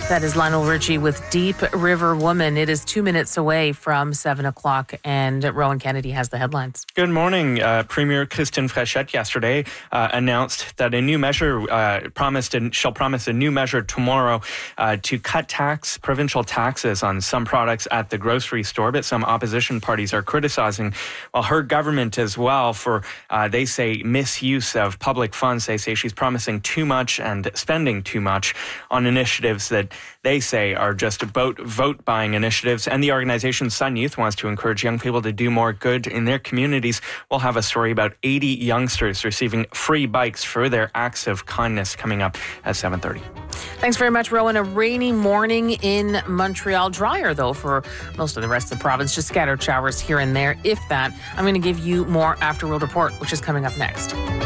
That is Lionel Richie with Deep River Woman. It is 2 minutes away from 7 o'clock, and Rowan Kennedy has the headlines. Good morning. Premier Christine Fréchette yesterday announced that a new measure shall promise a new measure tomorrow to cut provincial taxes on some products at the grocery store. But some opposition parties are criticizing, her government as well for, they say, misuse of public funds. They say she's promising too much and spending too much on initiatives that they say are just vote buying initiatives. And the organization Sun Youth wants to encourage young people to do more good in their communities. We'll have a story about 80 youngsters receiving free bikes for their acts of kindness coming up at 7:30. Thanks very much, Rowan. A rainy morning in Montreal. Drier, though, for most of the rest of the province. Just scattered showers here and there, if that. I'm going to give you more After Road Report, which is coming up next.